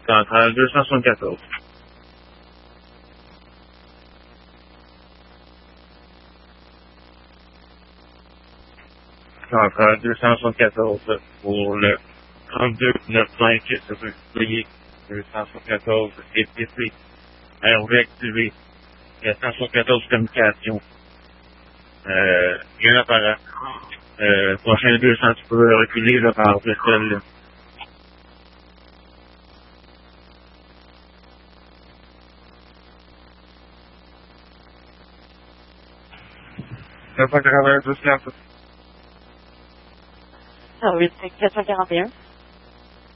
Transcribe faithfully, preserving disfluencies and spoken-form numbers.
Centrale deux cent soixante-quatorze. Centrale deux cent soixante-quatorze pour le trente-deux neuf cinq, ça peut payer deux cent soixante-quatorze C P C. R V activé. quatre cent soixante-quatorze communications. Euh, rien apparent. Euh, prochain deux cents, tu peux reculer là, par personne là. neuf cent quatre-vingt-deux, Ah oui, c'est quatre cent quarante et un.